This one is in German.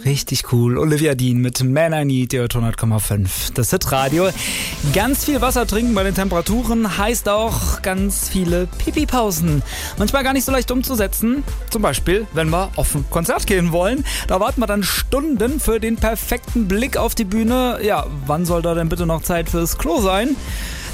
Richtig cool. Olivia Dean mit Man I Need, der 100,5. Das Hitradio. Ganz viel Wasser trinken bei den Temperaturen heißt auch ganz viele Pipi-Pausen. Manchmal gar nicht so leicht umzusetzen. Zum Beispiel, wenn wir auf ein Konzert gehen wollen. Da warten wir dann Stunden für den perfekten Blick auf die Bühne. Ja, wann soll da denn bitte noch Zeit fürs Klo sein?